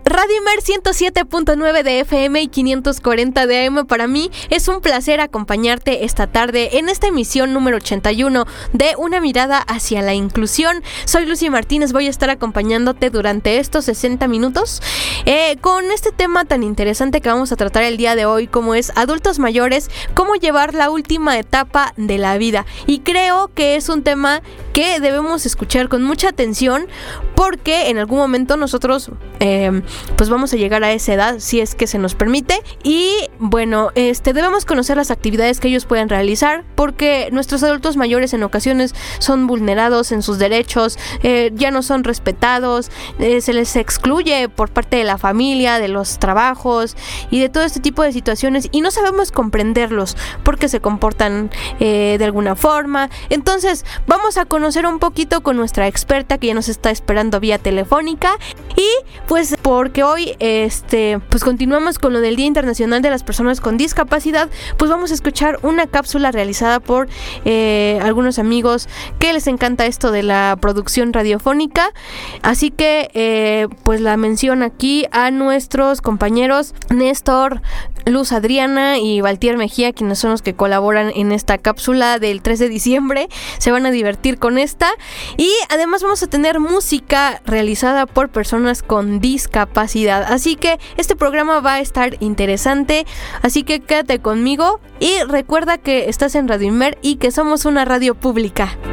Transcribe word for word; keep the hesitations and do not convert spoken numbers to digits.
Radio Imer ciento siete punto nueve de F M y quinientos cuarenta de A M. Para mí es un placer acompañarte esta tarde en esta emisión número ochenta y uno de Una Mirada hacia la Inclusión. Soy Lucy Martínez, voy a estar acompañándote durante estos sesenta minutos eh, con este tema tan interesante que vamos a tratar el día de hoy, como es adultos mayores, cómo llevar la última etapa de la vida. Y creo que es un tema que debemos escuchar con mucha atención, porque en algún momento nosotros eh, pues vamos a llegar a esa edad, si es que se nos permite, y bueno, este debemos conocer las actividades que ellos pueden realizar, porque nuestros adultos mayores en ocasiones son vulnerados en sus derechos, eh, ya no son respetados, eh, se les excluye por parte de la familia, de los trabajos y de todo este tipo de situaciones, y no sabemos comprenderlos porque se comportan eh, de alguna forma. Entonces vamos a conocer un poquito con nuestra experta que ya nos está esperando vía telefónica, y pues porque hoy este pues continuamos con lo del Día Internacional de las Personas con Discapacidad, pues vamos a escuchar una cápsula realizada por eh, algunos amigos que les encanta esto de la producción radiofónica, así que eh, pues la mención aquí a nuestros compañeros Néstor, Luz Adriana y Valtier Mejía, quienes son los que colaboran en esta cápsula del tres de diciembre. Se van a divertir con esta, y además vamos a tener música realizada por personas con discapacidad, así que este programa va a estar interesante, así que quédate conmigo y recuerda que estás en Radio Imer y que somos una radio pública.